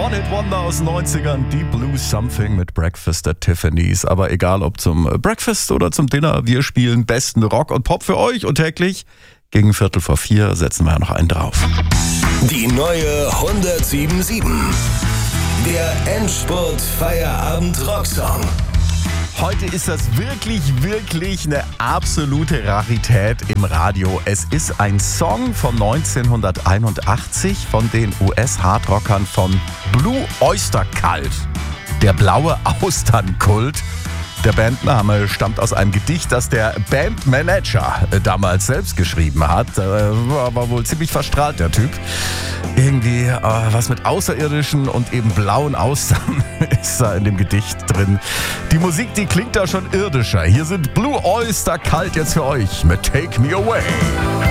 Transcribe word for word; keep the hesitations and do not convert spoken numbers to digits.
One-Hit-Wonder aus den neunzigern, Deep Blue Something mit Breakfast at Tiffany's. Aber egal ob zum Breakfast oder zum Dinner, wir spielen besten Rock und Pop für euch und täglich gegen Viertel vor vier setzen wir noch einen drauf. Die neue hundertsieben sieben. Der Endspurt Feierabend Rocksong. Heute ist das wirklich, wirklich eine absolute Rarität im Radio. Es ist ein Song von neunzehnhunderteinundachtzig von den U S-Hardrockern von Blue Oyster Cult. Der blaue Austernkult. Der Bandname stammt aus einem Gedicht, das der Bandmanager damals selbst geschrieben hat. War aber wohl ziemlich verstrahlt, der Typ. Irgendwie äh, was mit Außerirdischen und eben blauen Austern ist da in dem Gedicht drin. Die Musik, die klingt da schon irdischer. Hier sind Blue Oyster Cult jetzt für euch mit Take Me Away.